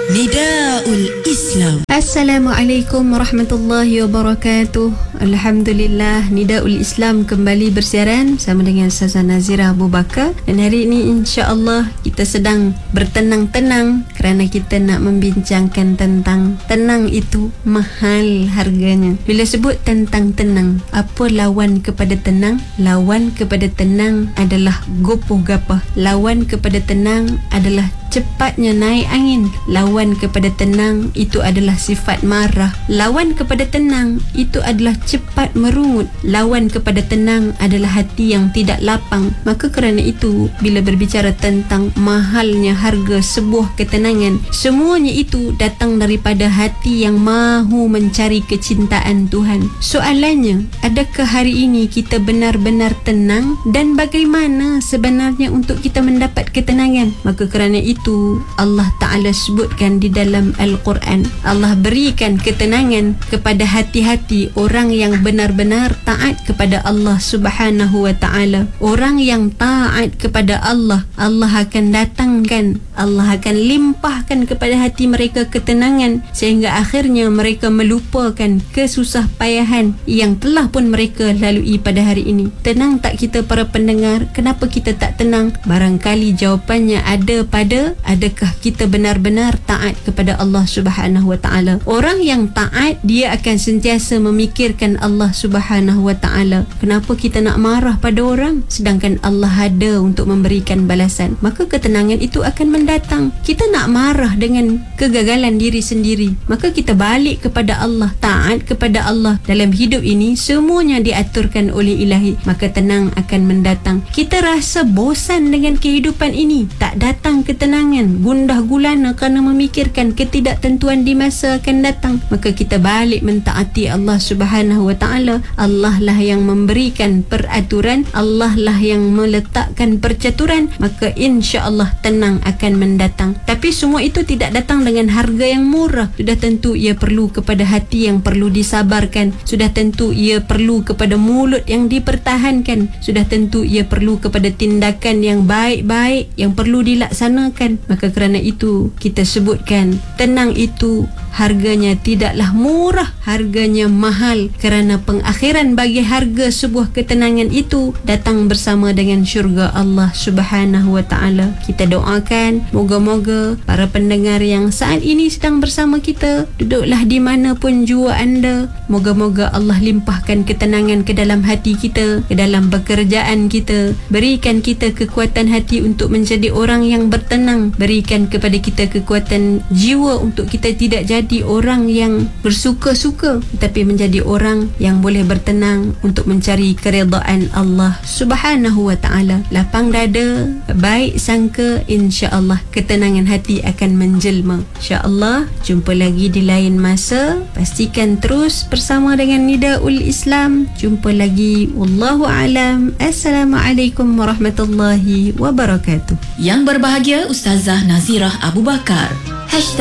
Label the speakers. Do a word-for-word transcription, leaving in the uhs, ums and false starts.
Speaker 1: Nidaul Islam.
Speaker 2: Assalamualaikum warahmatullahi wabarakatuh. Alhamdulillah, Nidaul Islam kembali bersiaran bersama dengan Ustazah Nazirah Abu Bakar. Dan hari ini insya-Allah kita sedang bertenang-tenang kerana kita nak membincangkan tentang tenang itu mahal harganya. Bila sebut tentang tenang, apa lawan kepada tenang? Lawan kepada tenang adalah gopoh gapah. Lawan kepada tenang adalah cepatnya naik angin. Lawan kepada tenang itu adalah sifat marah. Lawan kepada tenang itu adalah cepat merungut. Lawan kepada tenang adalah hati yang tidak lapang. Maka kerana itu, bila berbicara tentang mahalnya harga sebuah ketenangan, semuanya itu datang daripada hati yang mahu mencari kecintaan Tuhan. Soalannya, adakah hari ini kita benar-benar tenang? Dan bagaimana sebenarnya untuk kita mendapat ketenangan? Maka kerana itu Itu Allah Ta'ala sebutkan di dalam Al-Quran. Allah berikan ketenangan kepada hati-hati orang yang benar-benar taat kepada Allah Subhanahu wa Ta'ala. Orang yang taat kepada Allah, Allah akan datangkan, Allah akan limpahkan kepada hati mereka ketenangan, sehingga akhirnya mereka melupakan kesusah payahan yang telah pun mereka lalui pada hari ini. Tenang tak kita para pendengar? Kenapa kita tak tenang? Barangkali jawapannya ada pada adakah kita benar-benar taat kepada Allah Subhanahu wa Ta'ala. Orang yang taat, dia akan sentiasa memikirkan Allah Subhanahu wa Ta'ala. Kenapa kita nak marah pada orang sedangkan Allah ada untuk memberikan balasan? Maka ketenangan itu akan mendatang. Kita nak marah dengan kegagalan diri sendiri, maka kita balik kepada Allah, taat kepada Allah. Dalam hidup ini semuanya diaturkan oleh Ilahi, maka tenang akan mendatang. Kita rasa bosan dengan kehidupan ini, tak datang ketenangan, gundah gulana kerana memikirkan ketidaktentuan di masa akan datang, maka kita balik mentaati Allah Subhanahu wa Ta'ala. Allah lah yang memberikan peraturan, Allah lah yang meletakkan percaturan, maka insya-Allah tenang akan mendatang. Tapi semua itu tidak datang dengan harga yang murah. Sudah tentu ia perlu kepada hati yang perlu disabarkan, sudah tentu ia perlu kepada mulut yang dipertahankan, sudah tentu ia perlu kepada tindakan yang baik-baik yang perlu dilaksanakan. Maka kerana itu kita sebutkan tenang itu harganya tidaklah murah, harganya mahal, kerana pengakhiran bagi harga sebuah ketenangan itu datang bersama dengan syurga Allah Subhanahu wa Ta'ala. Kita doakan moga-moga para pendengar yang saat ini sedang bersama kita, duduklah di mana pun jua anda, moga-moga Allah limpahkan ketenangan ke dalam hati kita, ke dalam pekerjaan kita, berikan kita kekuatan hati untuk menjadi orang yang bertenang, berikan kepada kita kekuatan jiwa untuk kita tidak jadi orang yang bersuka-suka, tetapi menjadi orang yang boleh bertenang untuk mencari keredaan Allah Subhanahu wa Ta'ala. Lapang dada, baik sangka, insya-Allah ketenangan hati akan menjelma. Insya-Allah jumpa lagi di lain masa. Pastikan terus bersama dengan Nidaul Islam. Jumpa lagi, wallahu alam. Assalamualaikum warahmatullahi wabarakatuh.
Speaker 1: Yang berbahagia Ustazah Nazirah Abu Bakar. Hashtag